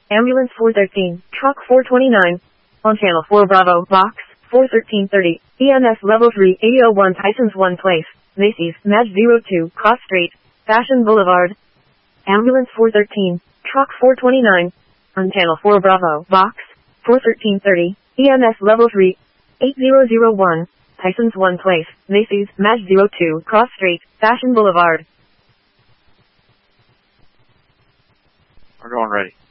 Ambulance 413, Truck 429. On Channel 4 Bravo, Box 41330, EMS Level 3, 8001 Tyson's One Place, Macy's, Match 02, Cross Street, Fashion Boulevard. Ambulance 413, Truck 429. On Channel 4 Bravo, Box 41330, EMS Level 3, 8001, Tyson's One Place, Macy's, Match 02, Cross Street, Fashion Boulevard. We're going ready.